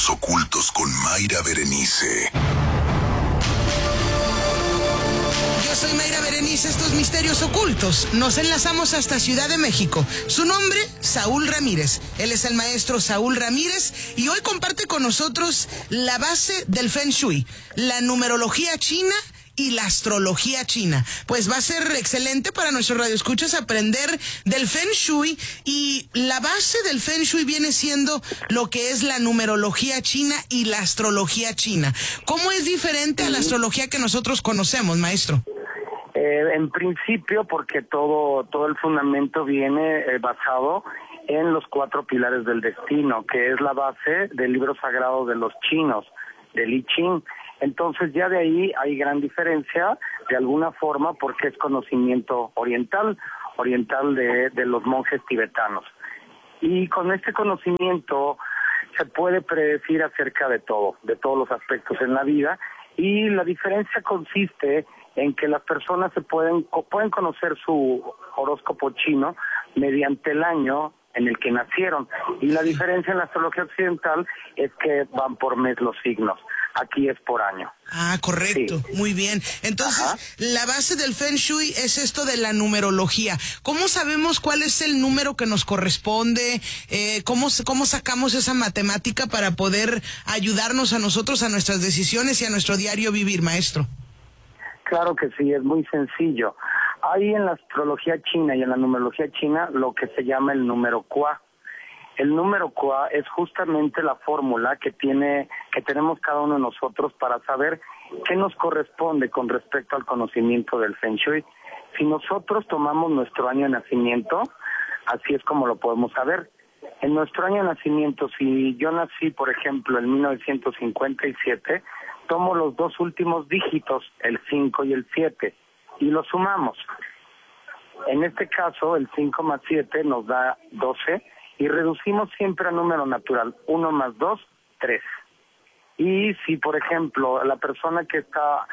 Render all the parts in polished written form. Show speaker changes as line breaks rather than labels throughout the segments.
misterios ocultos con Mayra Berenice.
Yo soy Mayra Berenice, estos misterios ocultos. Nos enlazamos hasta Ciudad de México. Su nombre, Saúl Ramírez. Él es el maestro Saúl Ramírez y hoy comparte con nosotros la base del Feng Shui, la numerología china y la astrología china. Pues va a ser excelente para nuestros radioescuchas aprender del Feng Shui, y la base del Feng Shui viene siendo lo que es la numerología china y la astrología china. ¿Cómo es diferente a la astrología que nosotros conocemos, maestro?
En principio, porque todo el fundamento viene basado en los 4 pilares del destino, que es la base del libro sagrado de los chinos, del I Ching. Entonces ya de ahí hay gran diferencia, de alguna forma, porque es conocimiento oriental de los monjes tibetanos. Y con este conocimiento se puede predecir acerca de todos los aspectos en la vida, y la diferencia consiste en que las personas pueden conocer su horóscopo chino mediante el año en el que nacieron. Y la diferencia en la astrología occidental es que van por mes los signos. Aquí es por año.
Ah, correcto. Sí. Muy bien. Entonces, la base del Feng Shui es esto de la numerología. ¿Cómo sabemos cuál es el número que nos corresponde? ¿Cómo sacamos esa matemática para poder ayudarnos a nosotros, a nuestras decisiones y a nuestro diario vivir, maestro?
Claro que sí, es muy sencillo. Hay en la astrología china y en la numerología china lo que se llama el número Qua. El número Qua es justamente la fórmula que tenemos cada uno de nosotros para saber qué nos corresponde con respecto al conocimiento del Feng Shui. Si nosotros tomamos nuestro año de nacimiento, así es como lo podemos saber. En nuestro año de nacimiento, si yo nací, por ejemplo, en 1957, tomo los 2 últimos dígitos, el 5 y el 7, y los sumamos. En este caso, el 5 más 7 nos da 12, y reducimos siempre a número natural, 1 más 2, 3. Y si, por ejemplo, la persona que está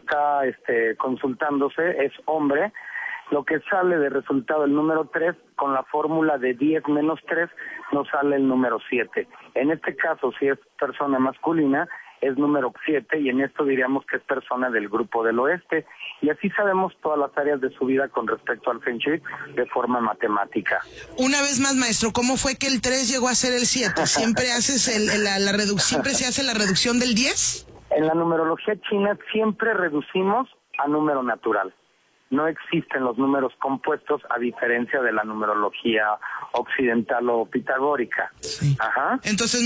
consultándose es hombre, lo que sale de resultado el número 3, con la fórmula de 10 menos 3, nos sale el número 7. En este caso, si es persona masculina, es número 7, y en esto diríamos que es persona del grupo del oeste. Y así sabemos todas las áreas de su vida con respecto al Feng Shui de forma matemática.
Una vez más, maestro, ¿cómo fue que el 3 llegó a ser el 7? ¿Siempre haces siempre se hace la reducción del 10?
En la numerología china siempre reducimos a número natural. No existen los números compuestos, a diferencia de la numerología occidental o pitagórica.
Sí. Ajá. Entonces, en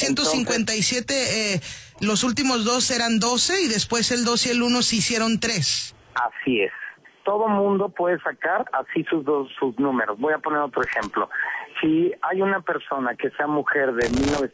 1957, los últimos 2 eran 12, y después el 2 y el 1 se hicieron 3.
Así es. Todo mundo puede sacar así sus números. Voy a poner otro ejemplo. Si hay una persona que sea mujer de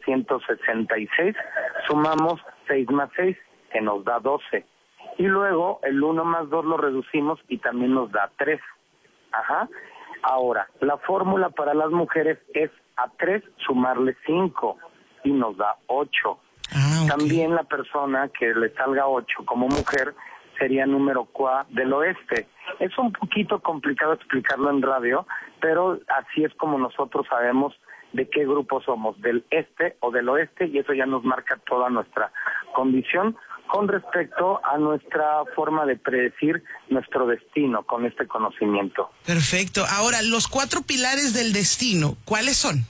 1966, sumamos 6 más 6, que nos da 12. Y luego el 1 más 2 lo reducimos y también nos da 3. Ajá. Ahora, la fórmula para las mujeres es a 3 sumarle 5 y nos da 8. Okay. También la persona que le salga 8 como mujer sería número Qua del oeste. Es un poquito complicado explicarlo en radio, pero así es como nosotros sabemos de qué grupo somos, del este o del oeste, y eso ya nos marca toda nuestra condición con respecto a nuestra forma de predecir nuestro destino con este conocimiento.
Perfecto. Ahora, los 4 pilares del destino, ¿cuáles son?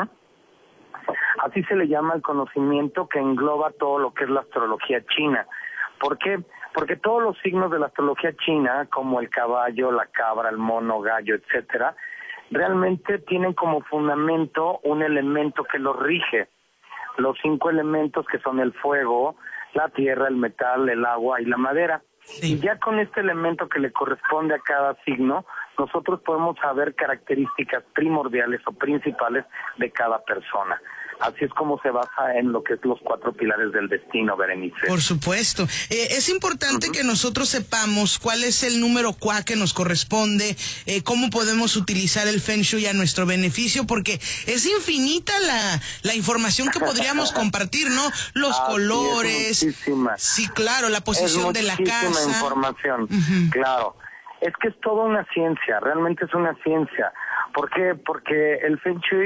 Así se le llama el conocimiento que engloba todo lo que es la astrología china. ¿Por qué? Porque todos los signos de la astrología china, como el caballo, la cabra, el mono, gallo, etcétera, realmente tienen como fundamento un elemento que los rige. Los 5 elementos que son el fuego, la tierra, el metal, el agua y la madera. Sí. Y ya con este elemento que le corresponde a cada signo, nosotros podemos saber características primordiales o principales de cada persona. Así es como se basa en lo que es los 4 pilares del destino, Berenice.
Por supuesto. Es importante que nosotros sepamos cuál es el número Qua que nos corresponde, cómo podemos utilizar el Feng Shui a nuestro beneficio, porque es infinita la información que podríamos compartir, ¿no? Los colores. Sí, claro, la posición de la casa.
Muchísima información, claro. Es que es toda una ciencia, realmente es una ciencia. ¿Por qué? Porque el Feng Shui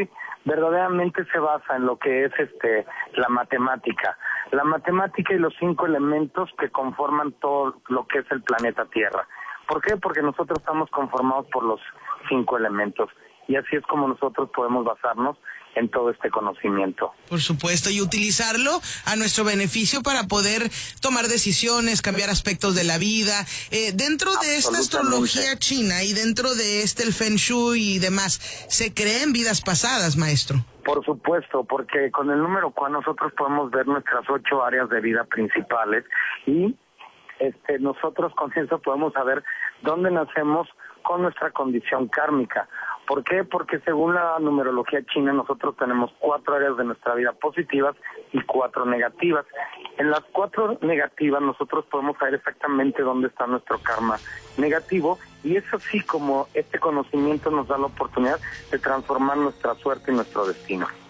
verdaderamente se basa en lo que es la matemática. La matemática y los 5 elementos que conforman todo lo que es el planeta Tierra. ¿Por qué? Porque nosotros estamos conformados por los 5 elementos. Y así es como nosotros podemos basarnos en todo este conocimiento.
Por supuesto, y utilizarlo a nuestro beneficio para poder tomar decisiones, cambiar aspectos de la vida. Dentro de esta astrología china y dentro de el Feng Shui y demás, ¿se creen vidas pasadas, maestro?
Por supuesto, porque con el número cual nosotros podemos ver nuestras 8 áreas de vida principales y nosotros con eso podemos saber dónde nacemos con nuestra condición kármica. ¿Por qué? Porque según la numerología china nosotros tenemos 4 áreas de nuestra vida positivas y 4 negativas. En las 4 negativas nosotros podemos saber exactamente dónde está nuestro karma negativo y es así como este conocimiento nos da la oportunidad de transformar nuestra suerte y nuestro destino.